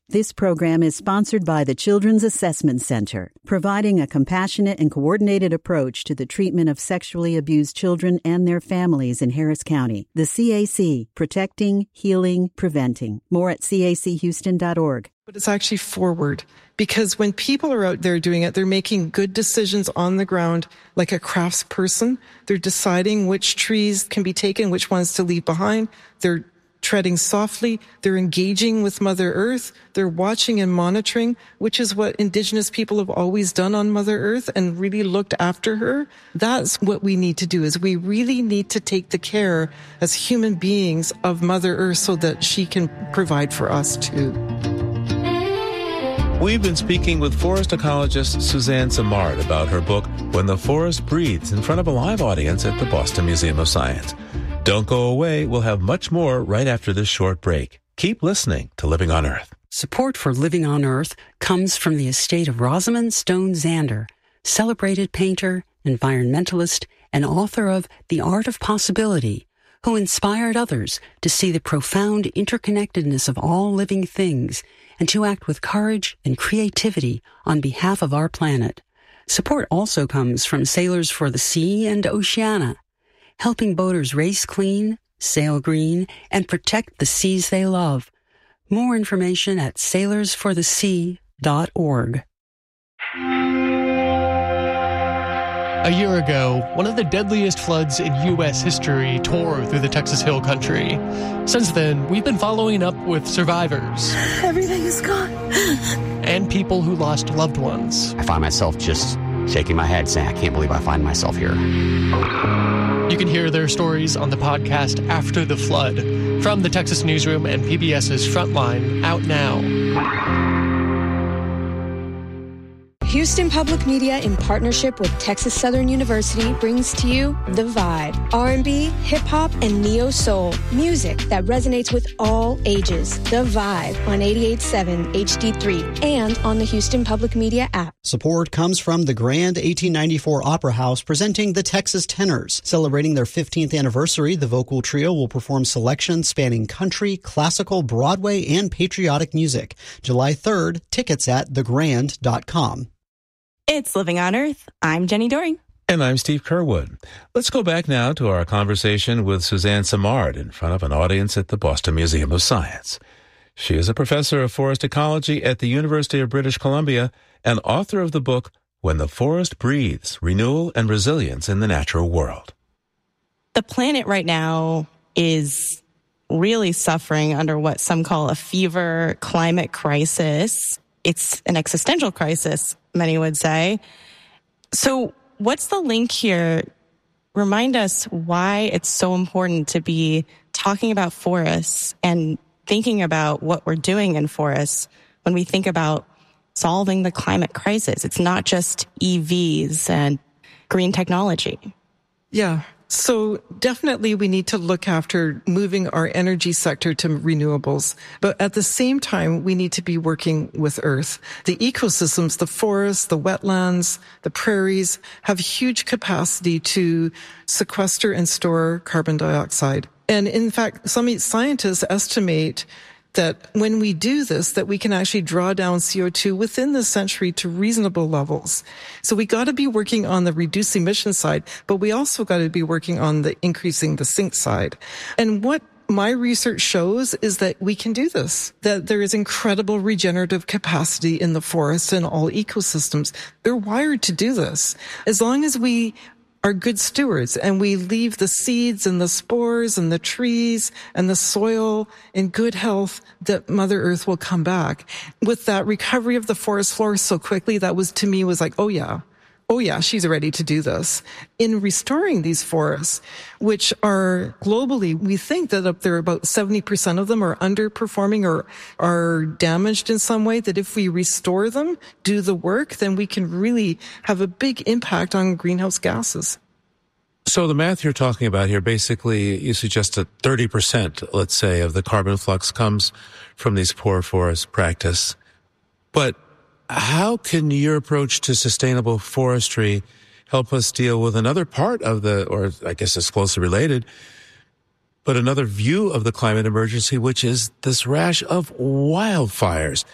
This program is sponsored by the Children's Assessment Center, providing a compassionate and coordinated approach to the treatment of sexually abused children and their families in Harris County. The CAC, protecting, healing, preventing. More at cachhouston.org. But it's actually forward, because when people are out there doing it, they're making good decisions on the ground like a craftsperson. They're deciding which trees can be taken, which ones to leave behind. They're treading softly. They're engaging with Mother Earth. They're watching and monitoring, which is what Indigenous people have always done on Mother Earth and really looked after her. That's what we need to do, is we really need to take the care as human beings of Mother Earth so that she can provide for us too. We've been speaking with forest ecologist Suzanne Simard about her book, When the Forest Breathes, in front of a live audience at the Boston Museum of Science. Don't go away. We'll have much more right after this short break. Keep listening to Living on Earth. Support for Living on Earth comes from the estate of Rosamund Stone Zander, celebrated painter, environmentalist, and author of The Art of Possibility, who inspired others to see the profound interconnectedness of all living things and to act with courage and creativity on behalf of our planet. Support also comes from Sailors for the Sea and Oceana, helping boaters race clean, sail green, and protect the seas they love. More information at sailorsforthesea.org. A year ago, one of the deadliest floods in U.S. history tore through the Texas Hill Country. Since then, we've been following up with survivors. Everything is gone. And people who lost loved ones. I find myself just shaking my head saying, I can't believe I find myself here. You can hear their stories on the podcast After the Flood, from the Texas Newsroom and PBS's Frontline, out now. Houston Public Media, in partnership with Texas Southern University, brings to you The Vibe. R&B, hip-hop, and neo-soul. Music that resonates with all ages. The Vibe on 88.7 HD3 and on the Houston Public Media app. Support comes from the Grand 1894 Opera House, presenting the Texas Tenors. Celebrating their 15th anniversary, the vocal trio will perform selections spanning country, classical, Broadway, and patriotic music. July 3rd, tickets at thegrand.com. It's Living on Earth. I'm Jenny Doring. And I'm Steve Curwood. Let's go back now to our conversation with Suzanne Simard in front of an audience at the Boston Museum of Science. She is a professor of forest ecology at the University of British Columbia and author of the book, When the Forest Breathes, Renewal and Resilience in the Natural World. The planet right now is really suffering under what some call a fever climate crisis. It's an existential crisis, many would say. So what's the link here? Remind us why it's so important to be talking about forests and thinking about what we're doing in forests when we think about solving the climate crisis. It's not just EVs and green technology. Yeah. So definitely we need to look after moving our energy sector to renewables. But at the same time, we need to be working with Earth. The ecosystems, the forests, the wetlands, the prairies have huge capacity to sequester and store carbon dioxide. And in fact, some scientists estimate that when we do this, that we can actually draw down CO2 within the century to reasonable levels. So we got to be working on the reduce emission side, but we also got to be working on the increasing the sink side. And what my research shows is that we can do this, that there is incredible regenerative capacity in the forest and all ecosystems. They're wired to do this. As long as we are good stewards and we leave the seeds and the spores and the trees and the soil in good health, that Mother Earth will come back. With that recovery of the forest floor so quickly, that was, to me, was like, oh yeah, she's ready to do this. In restoring these forests, which are globally, we think that up there about 70% of them are underperforming or are damaged in some way, that if we restore them, do the work, then we can really have a big impact on greenhouse gases. So the math you're talking about here, basically you suggest that 30%, let's say, of the carbon flux comes from these poor forest practice. But how can your approach to sustainable forestry help us deal with another part of the, or I guess it's closely related, but another view of the climate emergency, which is this rash of wildfires?